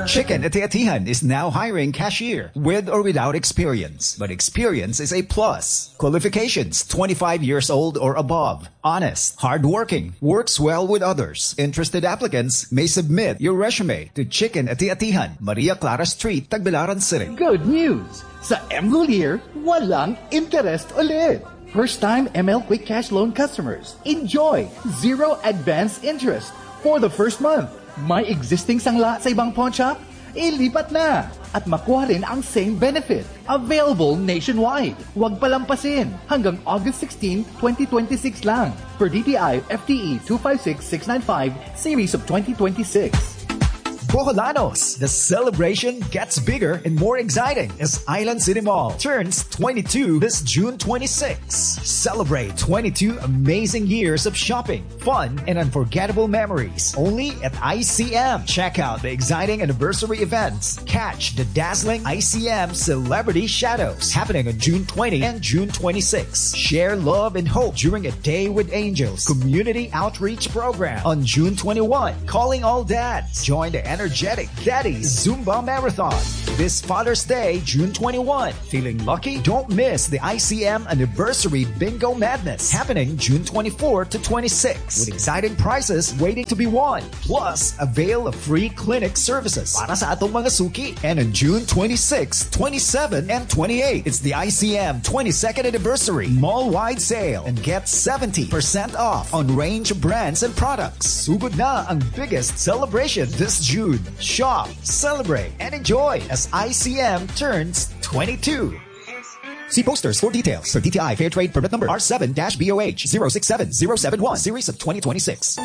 Chicken Ati-Atihan is now hiring cashier with or without experience. But experience is a plus. Qualifications, 25 years old or above. Honest, hardworking, works well with others. Interested applicants may submit your resume to Chicken Ati-Atihan, Maria Clara Street, Tagbilaran City. Good news! Sa MGoalier, walang interest ulit. First-time ML Quick Cash Loan customers, enjoy 0 advance interest for the first month. May existing sangla sa ibang pawn shop? Ilipat na! At makuha rin ang same benefit. Available nationwide. Huwag palampasin. Hanggang August 16, 2026 lang. Per DTI FTE 256695, Series of 2026. Boholanos, the celebration gets bigger and more exciting as Island City Mall turns 22 this June 26. Celebrate 22 amazing years of shopping, fun, and unforgettable memories only at ICM. Check out the exciting anniversary events. Catch the dazzling ICM Celebrity Shadows happening on June 20 and June 26. Share love and hope during a Day with Angels community outreach program on June 21. Calling all dads. Join the energetic Daddy's Zumba Marathon this Father's Day, June 21. Feeling lucky? Don't miss the ICM Anniversary Bingo Madness happening June 24 to 26 with exciting prizes waiting to be won. Plus, avail of free clinic services para sa atong mga suki. And on June 26, 27, and 28, it's the ICM 22nd Anniversary Mall-wide Sale and get 70% off on range of brands and products. Sugod na ang biggest celebration this June. Shop, celebrate, and enjoy as ICM turns 22. See posters for details. For DTI Fair Trade Permit Number R7-BOH 067071, Series of 2026.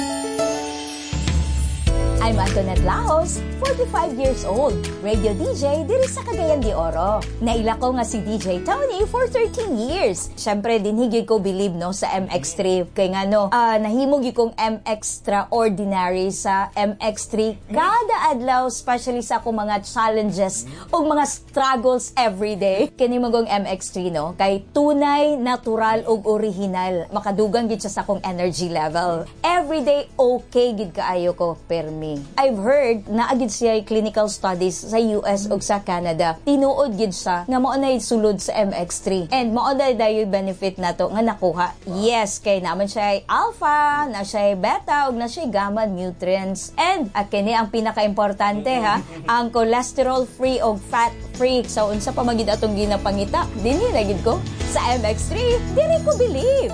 I'm Antoinette Laos, 45 years old, radio DJ diri sa Cagayan de Oro. Naila ko nga si DJ Tony for 13 years. Syempre, dinhigay ko believe no sa MX3. Kaya nga no, nahimog yung MX-Extraordinary sa MX3. Kada adlaw, especially sa akong mga challenges o mga struggles everyday. Kanimagong MX3 no, kay tunay, natural o original. Makadugang gid siya sa akong energy level. Everyday okay gid kaayo ko permi. I've heard na agid siya clinical studies sa US o sa Canada. Tinuod gid siya nga mao na sulod sa MX3. And mao na dayo benefit nato nga nakuha. Yes, kay naman siya alpha, na siya beta ug na siya gamma nutrients. And kini ang pinaka-importante ha, ang cholesterol free o fat free. So unsa pa magid atong ginapangita? Dinhi ra gid ko sa MX3. Dili ko believe.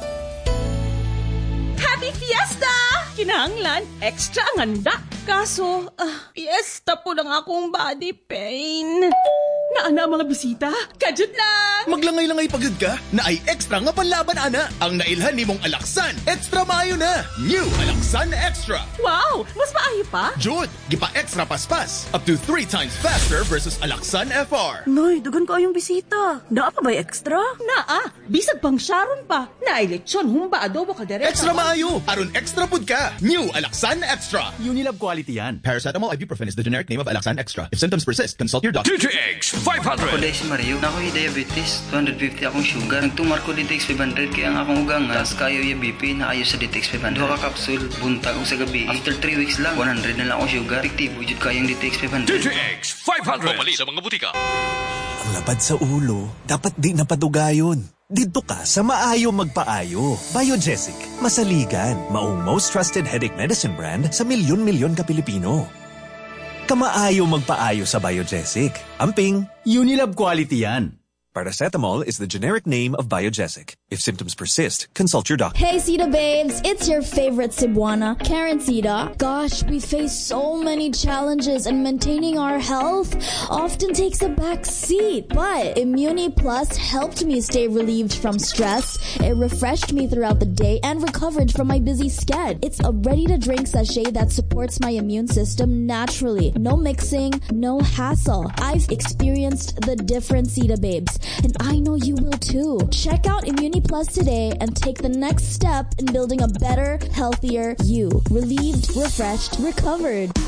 Happy Fiesta! Kinahanglan, extra ang handa. Kaso, fiesta po lang akong body pain. Naana mga bisita, kajud lang. Maglangay-langay pagod ka, na ay extra nga panlaban ana. Ang nailhan ni mong Alaksan, extra maayo na. New Alaksan Extra. Wow, mas maayo pa? Jud, gipa extra paspas. Up to 3 times faster versus Alaksan FR. Noy, dugan ko yung bisita. Naa pa ba extra? Naa, bisag pang Sharon pa. Nailetsyon, humba adobo kaldereta. Extra maayo, aron extra pud ka. New Alaksan Extra. Unilab quality yan. Paracetamol ibuprofen is the generic name of Alaksan Extra. If symptoms persist, consult your doctor. DTX 500. Ako si Mario. Ako diabetes. 250 akong sugar. Nagtumar ko DTX 500 kaya ang akong ugang nga. Kayo yung BP na ayo sa DTX 500. Duha ka kapsul, buntag sa gabi. After 3 weeks lang, 100 na lang akong sugar. Efektibo jud kayong DTX 500. DTX 500. Pumali sa mga butika. Ang lapad sa ulo, dapat di napadugayon. Dito ka sa Maayo Magpaayo. Biogesic, masaligan, maong most trusted headache medicine brand sa milyon-milyon ka Pilipino. Kamaayo magpaayo sa Biogesic. Amping, Unilab quality yan. Paracetamol is the generic name of Biogesic. If symptoms persist, consult your doctor. Hey Sita babes, it's your favorite Cebuana, Karen Sita. Gosh, we face so many challenges and maintaining our health often takes a back seat. But Immuni Plus helped me stay relieved from stress. It refreshed me throughout the day and recovered from my busy schedule. It's a ready-to-drink sachet that supports my immune system naturally. No mixing, no hassle. I've experienced the difference, Sita babes. And I know you will too. Check out Immuni Plus today and take the next step in building a better, healthier you. Relieved, refreshed, recovered.